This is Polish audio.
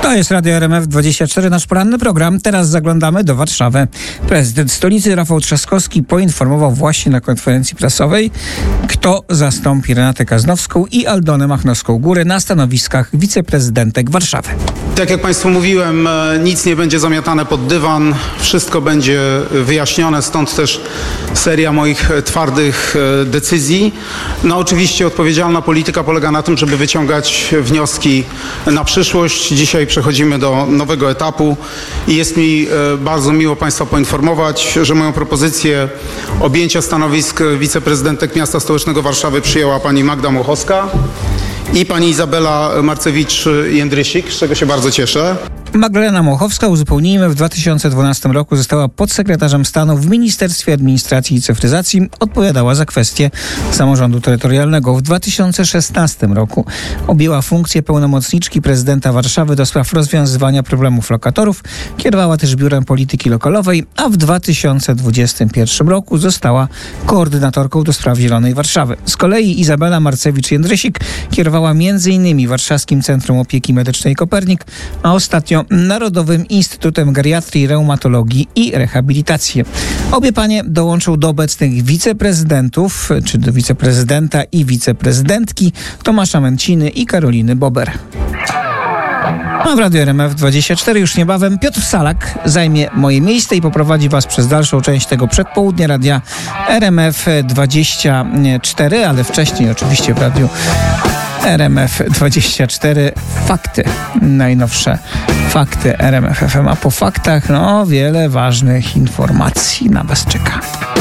To jest Radio RMF24, nasz poranny program. Teraz zaglądamy do Warszawy. Prezydent stolicy Rafał Trzaskowski poinformował właśnie na konferencji prasowej, kto zastąpi Renatę Kaznowską i Aldonę Machnowską-Górę na stanowiskach wiceprezydentek Warszawy. Tak jak Państwu mówiłem, nic nie będzie zamiatane pod dywan, wszystko będzie wyjaśnione, stąd też seria moich twardych decyzji. No oczywiście odpowiedzialna polityka polega na tym, żeby wyciągać wnioski na przyszłość. Dzisiaj przechodzimy do nowego etapu i jest mi bardzo miło Państwa poinformować, że moją propozycję objęcia stanowisk wiceprezydentek Miasta Stołecznego Warszawy przyjęła pani Magda Mochowska i pani Izabela Marcewicz-Jędrysik, z czego się bardzo cieszę. Magdalena Mochowska, uzupełnijmy, w 2012 roku została podsekretarzem stanu w Ministerstwie Administracji i Cyfryzacji. Odpowiadała za kwestie samorządu terytorialnego. W 2016 roku objęła funkcję pełnomocniczki prezydenta Warszawy do spraw rozwiązywania problemów lokatorów. Kierowała też Biurem Polityki Lokalowej, a w 2021 roku została koordynatorką do spraw Zielonej Warszawy. Z kolei Izabela Marcewicz-Jędrysik kierowała m.in. Warszawskim Centrum Opieki Medycznej Kopernik, a ostatnio Narodowym Instytutem Geriatrii, Reumatologii i Rehabilitacji. Obie panie dołączą do obecnych wiceprezydentów, czy do wiceprezydenta i wiceprezydentki Tomasza Męciny i Karoliny Bober. A w Radio RMF24 już niebawem Piotr Salak zajmie moje miejsce i poprowadzi Was przez dalszą część tego przedpołudnia Radia RMF24, ale wcześniej oczywiście w Radiu RMF24 fakty, najnowsze fakty RMF FM, a po faktach wiele ważnych informacji na Was czeka.